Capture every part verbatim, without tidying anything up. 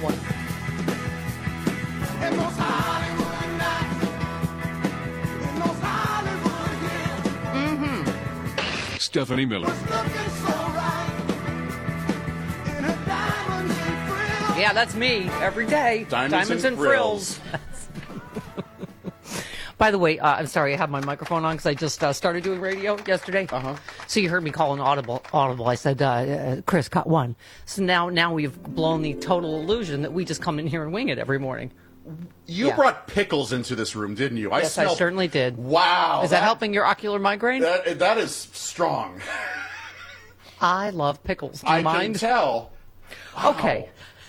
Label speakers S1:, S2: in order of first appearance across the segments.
S1: one.
S2: In those Hollywood nights, in those Hollywood hills.
S1: Mm-hmm.
S3: Stephanie Miller.
S2: Was looking so right in her diamonds and frills.
S1: Yeah, that's me every day.
S4: Diamonds and
S1: frills. By the way, uh, I'm sorry, I have my microphone on because I just uh, started doing radio yesterday.
S4: Uh-huh.
S1: So you heard me call an audible. Audible. I said, uh, uh, Chris, cut one. So now, now we've blown the total illusion that we just come in here and wing it every morning.
S4: You
S1: Yeah.
S4: brought pickles into this room, didn't you? I
S1: Yes, I
S4: smelled-
S1: certainly did.
S4: Wow.
S1: Is that, helping your ocular migraine?
S4: That, that is strong.
S1: I love pickles. Do you
S4: I
S1: mind?
S4: can tell. Wow.
S1: Okay.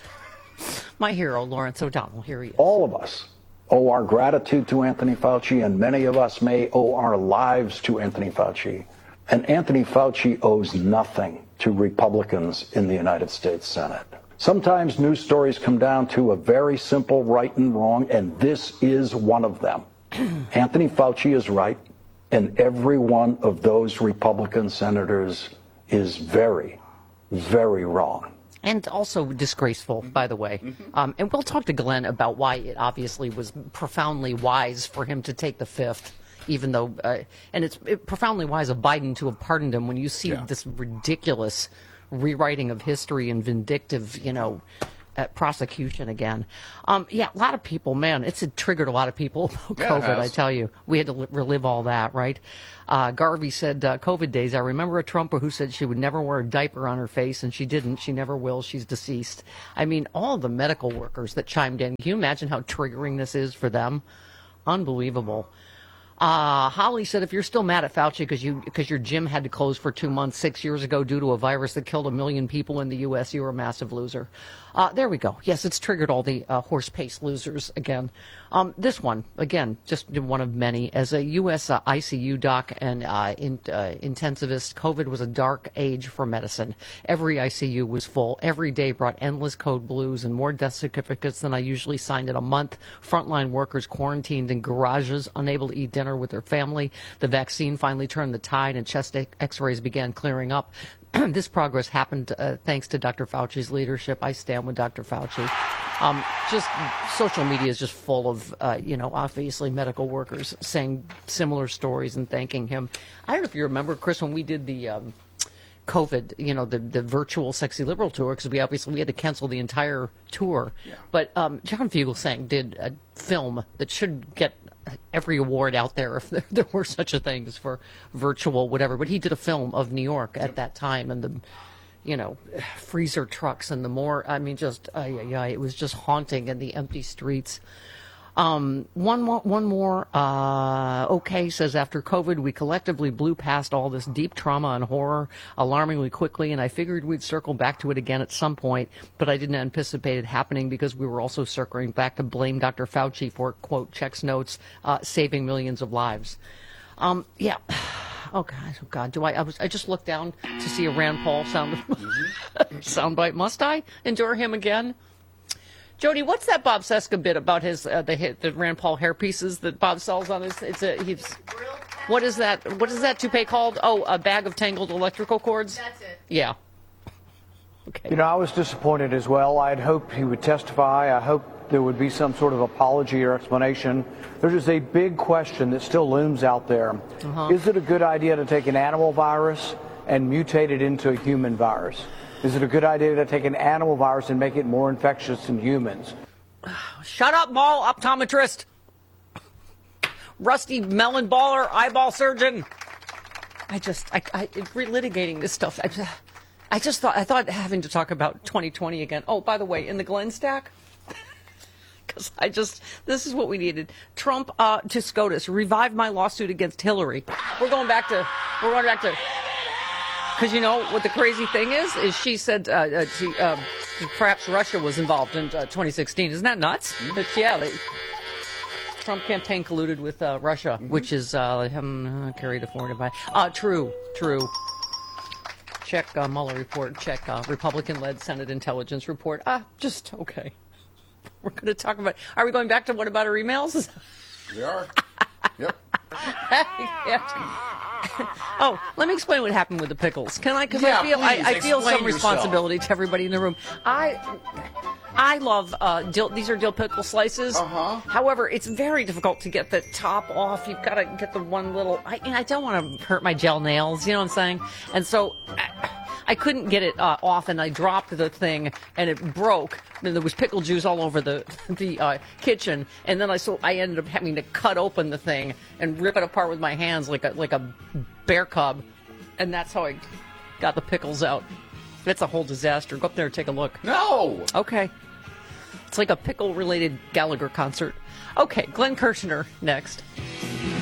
S1: My hero, Lawrence O'Donnell. Here he is.
S5: All of us owe our gratitude to Anthony Fauci, and many of us may owe our lives to Anthony Fauci. And Anthony Fauci owes nothing to Republicans in the United States Senate. Sometimes news stories come down to a very simple right and wrong, and this is one of them. Anthony Fauci is right, and every one of those Republican senators is very, very wrong.
S1: And also disgraceful, by the way. Mm-hmm. Um, and we'll talk to Glenn about why it obviously was profoundly wise for him to take the fifth, even though, uh, and it's it, profoundly wise of Biden to have pardoned him when you see
S4: Yeah.
S1: this ridiculous rewriting of history and vindictive, you know, uh, prosecution again. Um, yeah, a lot of people, man, it's it triggered a lot of people about
S4: Yeah, it
S1: COVID, I
S4: has.
S1: tell you. We had to li- relive all that, right? Uh, Garvey said, uh, COVID days, I remember a Trumper who said she would never wear a diaper on her face, and she didn't. She never will. She's deceased. I mean, all the medical workers that chimed in, can you imagine how triggering this is for them? Unbelievable. Uh, Holly said, if you're still mad at Fauci because you because your gym had to close for two months six years ago due to a virus that killed a million people in the U S, you're a massive loser. Uh, there we go. Yes, it's triggered all the uh, horse-paced losers again. Um, this one, again, just one of many. As a U S uh, I C U doc and uh, in, uh, intensivist, COVID was a dark age for medicine. Every I C U was full. Every day brought endless code blues and more death certificates than I usually signed in a month. Frontline workers quarantined in garages, unable to eat dinner with their family. The vaccine finally turned the tide and chest x-rays began clearing up. This progress happened uh, thanks to Doctor Fauci's leadership. I stand with Doctor Fauci. Um, just social media is just full of, uh, you know, obviously medical workers saying similar stories and thanking him. I don't know if you remember, Chris, when we did the um, COVID, you know, the, the virtual Sexy Liberal tour, because we obviously we had to cancel the entire tour.
S4: Yeah.
S1: But um, John Fugelsang did a film that should get every award out there if there, there were such a thing as for virtual whatever. But he did a film of New York at that time and the, you know, freezer trucks and the more, I mean, just, uh, yeah, yeah, it was just haunting and the empty streets. Um, one more, one more, uh, okay, says after COVID, we collectively blew past all this deep trauma and horror alarmingly quickly, and I figured we'd circle back to it again at some point, but I didn't anticipate it happening because we were also circling back to blame Doctor Fauci for, quote, checks notes, uh, saving millions of lives. Um, yeah. Oh God, oh God. Do I, I was, I just looked down to see a Rand Paul sound, soundbite. Must I endure him again? Jody, what's that Bob Cesca bit about his uh, the hit, the Rand Paul hair pieces that Bob sells on his? It's a he's. What is that? What is that toupee called? Oh, a bag of tangled electrical cords.
S6: That's it.
S1: Yeah. Okay.
S7: You know, I was disappointed as well. I had hoped he would testify. I hoped there would be some sort of apology or explanation. There's just a big question that still looms out there. Uh-huh. Is it a good idea to take an animal virus and mutate it into a human virus? Is it a good idea to take an animal virus and make it more infectious in humans?
S1: Shut up, mall optometrist. Rusty melon baller, eyeball surgeon. I just, I, I relitigating this stuff. I, I just thought, I thought having to talk about twenty twenty again. Oh, by the way, in the Glenn stack, because I just, this is what we needed. Trump uh, to SCOTUS, revive my lawsuit against Hillary. We're going back to, we're going back to. Because you know what the crazy thing is? Is she said uh, uh, she, uh, perhaps Russia was involved in uh, twenty sixteen. Isn't that nuts? Mm-hmm. That, yeah, they, Trump campaign colluded with uh, Russia, mm-hmm. which is uh, um, uh, carried forward by. Uh, true, true. Check uh, Mueller report. Check uh, Republican-led Senate intelligence report. Ah, just okay. We're going to talk about. Are we going back to what about our emails?
S4: We are. Yep.
S1: yeah. Oh, let me explain what happened with the pickles. Can I? Because
S4: Yeah,
S1: I feel I,
S4: please,
S1: I feel
S4: explain
S1: some
S4: yourself.
S1: responsibility to everybody in the room. I I love uh, dill. These are dill pickle slices.
S4: Uh-huh.
S1: However, it's very difficult to get the top off. You've got to get the one little. I I don't want to hurt my gel nails. You know what I'm saying? And so. I, I couldn't get it uh, off, and I dropped the thing, and it broke. And there was pickle juice all over the the uh, kitchen, and then I so I ended up having to cut open the thing and rip it apart with my hands like a like a bear cub, and that's how I got the pickles out. It's a whole disaster. Go up there and take a look.
S4: No.
S1: Okay, it's like a pickle-related Gallagher concert. Okay, Glenn Kirshner next.